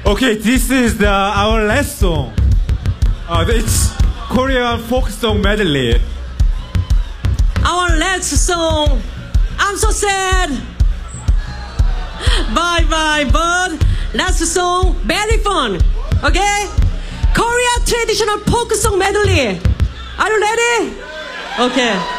Okay, this is our last song. It's Korean folk song medley. Our last song. I'm so sad. Bye bye, but last song very fun. Okay? Korea traditional folk song medley. Are you ready? Okay.